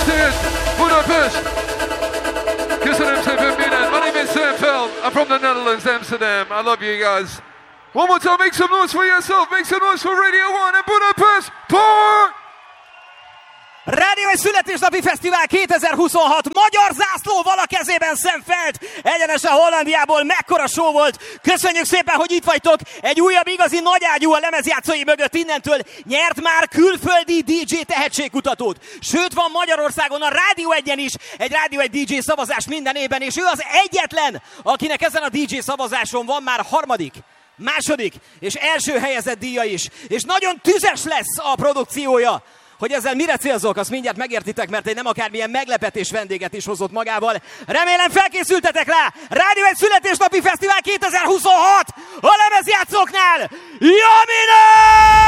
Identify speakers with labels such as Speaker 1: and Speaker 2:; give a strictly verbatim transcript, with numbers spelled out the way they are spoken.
Speaker 1: Budapest, Budapest. Köszönöm szépen mindent. My name is Sam Feld. I'm from the Netherlands, Amsterdam. I love you guys. One more time, make some noise for yourself. Make some noise for Radio one and Budapest. Port!
Speaker 2: Rádió egy születésnapi fesztivál kétezer-huszonhat. Magyar zászlóval a kezében Sam Feld. Egyenesen Hollandiából. Mekkora show volt. Köszönjük szépen, hogy itt vagytok. Egy újabb igazi nagyágyú a lemezjátszói mögött innentől. Nyert már külföldi dé dzsé tehetségkutatót. Sőt, van Magyarországon a Rádió egyen is egy Rádió egy dé dzsé szavazás minden évben, és ő az egyetlen, akinek ezen a dé dzsé szavazáson van már harmadik, második és első helyezett díja is. És nagyon tüzes lesz a produkciója. Hogy ezzel mire célzok, azt mindjárt megértitek, mert egy nem akármilyen meglepetés vendéget is hozott magával. Remélem felkészültetek rá! Rádió egy születésnapi fesztivál kétezer-huszonhat a lemezjátszóknál! Jamina!